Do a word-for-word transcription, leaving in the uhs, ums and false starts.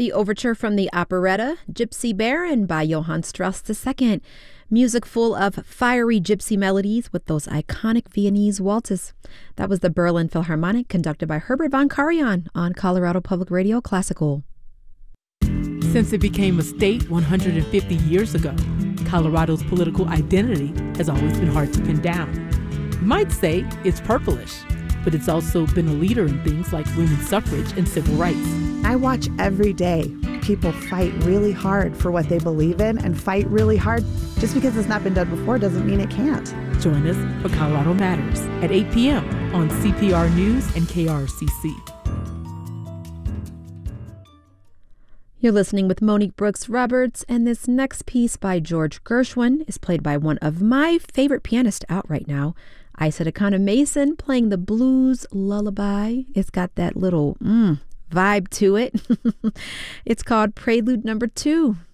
The overture from the operetta Gypsy Baron by Johann Strauss the Second. Music full of fiery gypsy melodies with those iconic Viennese waltzes. That was the Berlin Philharmonic, conducted by Herbert von Karajan on Colorado Public Radio Classical. Since it became a state one hundred fifty years ago, Colorado's political identity has always been hard to pin down. You might say it's purplish, but it's also been a leader in things like women's suffrage and civil rights. I watch every day people fight really hard for what they believe in, and fight really hard. Just because it's not been done before doesn't mean it can't. Join us for Colorado Matters at eight p.m. on C P R News and K R C C. You're listening with Monique Brooks Roberts, and this next piece by George Gershwin is played by one of my favorite pianists out right now, Isa Dakana Mason, playing the blues lullaby. It's got that little mm, vibe to it. It's called Prelude Number Two.